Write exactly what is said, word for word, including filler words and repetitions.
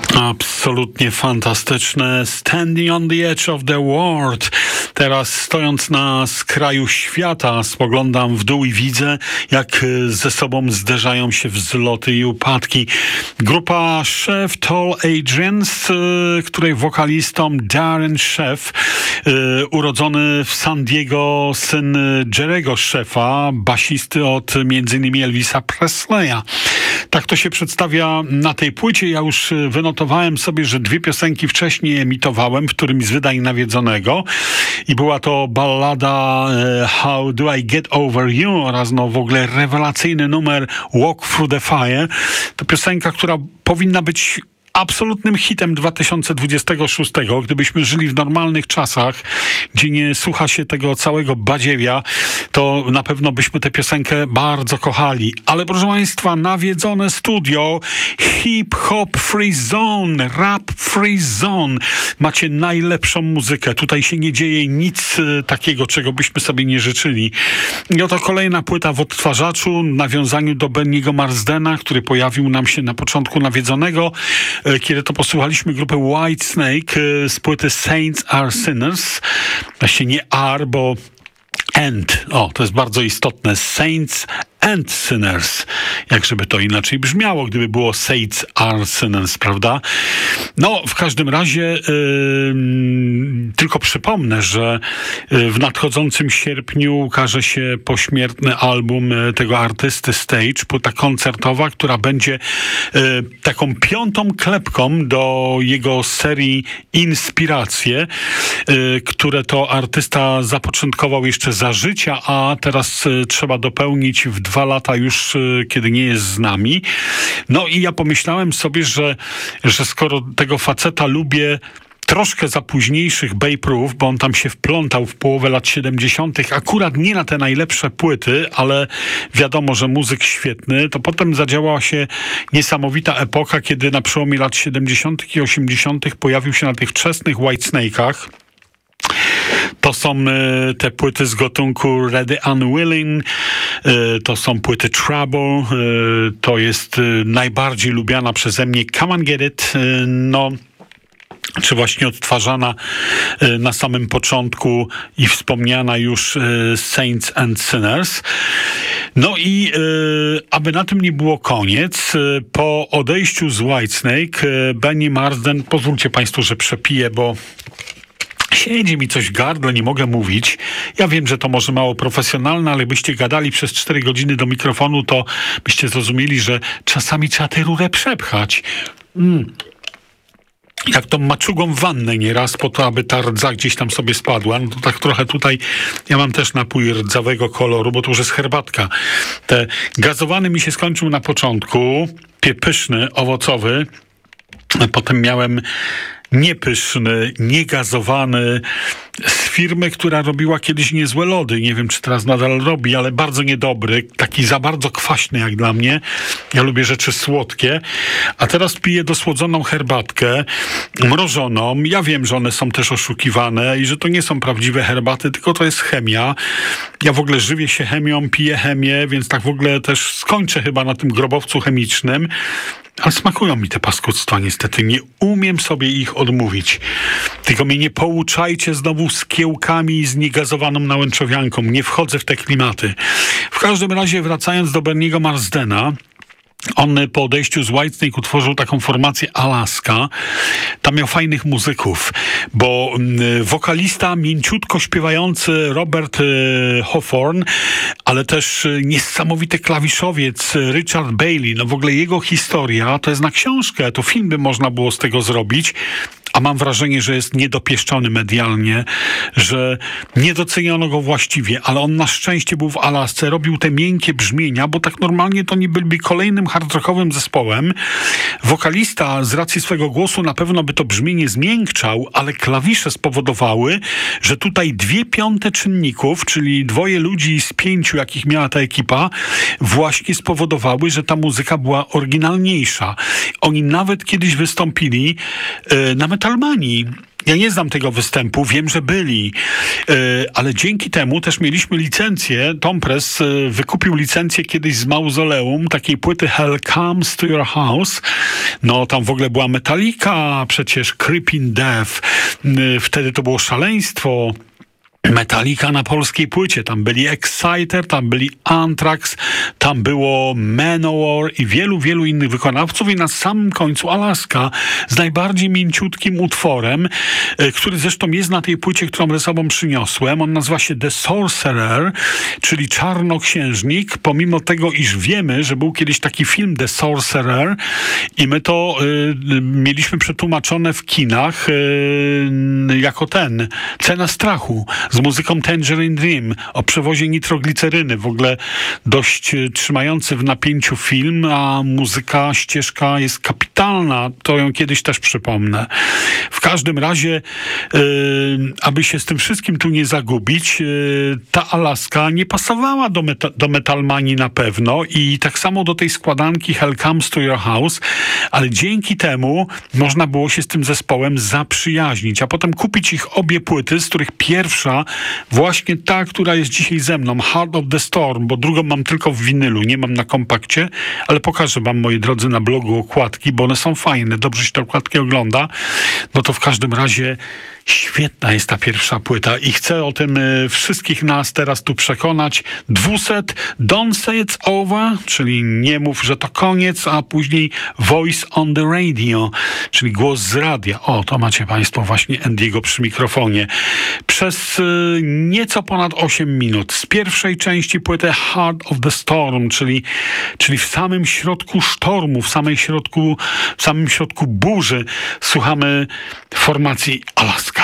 Absolutnie fantastyczne. Standing on the edge of the world. Teraz stojąc na skraju świata, spoglądam w dół i widzę, jak ze sobą zderzają się wzloty i upadki. Grupa Chef Tall Adrians, której wokalistą Darren Chef, urodzony w San Diego syn Jerry'ego Chefa, basisty od między innymi Elvisa Presleya. Tak to się przedstawia na tej płycie. Ja już wynotowałem sobie, że dwie piosenki wcześniej emitowałem w którymś z wydań Nawiedzonego i była to ballada How Do I Get Over You oraz no w ogóle rewelacyjny numer Walk Through the Fire. To piosenka, która powinna być absolutnym hitem dwa tysiące dwudziestego szóstego, gdybyśmy żyli w normalnych czasach, gdzie nie słucha się tego całego badziewia, to na pewno byśmy tę piosenkę bardzo kochali. Ale proszę Państwa, Nawiedzone Studio, hip-hop free zone, rap free zone. Macie najlepszą muzykę. Tutaj się nie dzieje nic y, takiego, czego byśmy sobie nie życzyli. I oto kolejna płyta w odtwarzaczu, w nawiązaniu do Benniego Marsdena, który pojawił nam się na początku Nawiedzonego, kiedy to posłuchaliśmy grupy Whitesnake z płyty Saints Are Sinners. Właśnie nie are, bo and. O, to jest bardzo istotne. Saints and Sinners. Jak żeby to inaczej brzmiało, gdyby było Saints Are Sinners, prawda? No, w każdym razie yy, tylko przypomnę, że w nadchodzącym sierpniu ukaże się pośmiertny album tego artysty Stage, płyta koncertowa, która będzie yy, taką piątą klepką do jego serii Inspiracje, yy, które to artysta zapoczątkował jeszcze za życia, a teraz yy, trzeba dopełnić w dwa lata już, kiedy nie jest z nami. No i ja pomyślałem sobie, że, że skoro tego faceta lubię troszkę za późniejszych Babe Ruth, bo on tam się wplątał w połowę lat siedemdziesiątych, akurat nie na te najlepsze płyty, ale wiadomo, że muzyk świetny, to potem zadziałała się niesamowita epoka, kiedy na przełomie lat siedemdziesiątych i osiemdziesiątych pojawił się na tych wczesnych Whitesnake'ach. To są y, te płyty z gatunku Ready Unwilling, y, to są płyty Trouble, y, to jest y, najbardziej lubiana przeze mnie Come and Get It, y, no czy właśnie odtwarzana y, na samym początku i wspomniana już y, Saints and Sinners. No i y, aby na tym nie było koniec, y, po odejściu z Whitesnake y, Benny Marsden, pozwólcie Państwo, że przepiję, bo siedzi mi coś w gardle, nie mogę mówić. Ja wiem, że to może mało profesjonalne, ale byście gadali przez cztery godziny do mikrofonu, to byście zrozumieli, że czasami trzeba tę rurę przepchać. Mm. Jak tą maczugą w wannę nieraz po to, aby ta rdza gdzieś tam sobie spadła. No to tak trochę tutaj, ja mam też napój rdzawego koloru, bo to już jest herbatka. Te gazowany mi się skończył na początku, pyszny, owocowy. Potem miałem niepyszny, niegazowany, z firmy, która robiła kiedyś niezłe lody. Nie wiem, czy teraz nadal robi, ale bardzo niedobry. Taki za bardzo kwaśny jak dla mnie. Ja lubię rzeczy słodkie. A teraz piję dosłodzoną herbatkę, mrożoną. Ja wiem, że one są też oszukiwane i że to nie są prawdziwe herbaty, tylko to jest chemia. Ja w ogóle żywię się chemią, piję chemię, więc tak w ogóle też skończę chyba na tym grobowcu chemicznym. Ale smakują mi te paskudztwa niestety. Nie umiem sobie ich odmówić. Tylko mnie nie pouczajcie znowu z kiełkami i z niegazowaną nałęczowianką. Nie wchodzę w te klimaty. W każdym razie, wracając do Benniego Marsdena, on po odejściu z Whitesnake utworzył taką formację Alaska. Tam miał fajnych muzyków, bo wokalista mięciutko śpiewający Robert y, Hawthorne, ale też niesamowity klawiszowiec Richard Bailey. No w ogóle jego historia to jest na książkę, to film by można było z tego zrobić. A mam wrażenie, że jest niedopieszczony medialnie, że nie doceniono go właściwie, ale on na szczęście był w Alasce, robił te miękkie brzmienia, bo tak normalnie to nie byliby kolejnym hard rockowym zespołem. Wokalista z racji swego głosu na pewno by to brzmienie zmiękczał, ale klawisze spowodowały, że tutaj dwie piąte czynników, czyli dwoje ludzi z pięciu, jakich miała ta ekipa, właśnie spowodowały, że ta muzyka była oryginalniejsza. Oni nawet kiedyś wystąpili yy, na Metal Metalmanii. Ja nie znam tego występu, wiem, że byli, ale dzięki temu też mieliśmy licencję. Tom Press wykupił licencję kiedyś z Mauzoleum, takiej płyty Hell Comes to Your House. No, tam w ogóle była Metallica, przecież Creeping Death. Wtedy to było szaleństwo. Metallica na polskiej płycie. Tam byli Exciter, tam byli Anthrax, tam było Manowar i wielu, wielu innych wykonawców i na samym końcu Alaska z najbardziej mięciutkim utworem, który zresztą jest na tej płycie, którą ze sobą przyniosłem. On nazywa się The Sorcerer, czyli Czarnoksiężnik, pomimo tego, iż wiemy, że był kiedyś taki film The Sorcerer i my to y, mieliśmy przetłumaczone w kinach y, jako ten, Cena strachu, z muzyką Tangerine Dream, o przewozie nitrogliceryny. W ogóle dość trzymający w napięciu film, a muzyka, ścieżka jest kapitalna. To ją kiedyś też przypomnę. W każdym razie, yy, aby się z tym wszystkim tu nie zagubić, yy, ta Alaska nie pasowała do, meta- do Metalmanii na pewno i tak samo do tej składanki Hell Comes to Your House, ale dzięki temu można było się z tym zespołem zaprzyjaźnić, a potem kupić ich obie płyty, z których pierwsza właśnie ta, która jest dzisiaj ze mną, Heart of the Storm, bo drugą mam tylko w winylu, nie mam na kompakcie, ale pokażę wam, moi drodzy, na blogu okładki, bo one są fajne, dobrze się te okładki ogląda. No to w każdym razie świetna jest ta pierwsza płyta i chcę o tym y, wszystkich nas teraz tu przekonać. Dwuset Don't Say It's Over, czyli nie mów, że to koniec, a później Voice on the Radio, czyli głos z radia. O, to macie państwo właśnie Andiego przy mikrofonie. Przez y, nieco ponad osiem minut z pierwszej części płyty Heart of the Storm, czyli, czyli w samym środku sztormu, w samym środku, w samym środku burzy słuchamy formacji Alaska.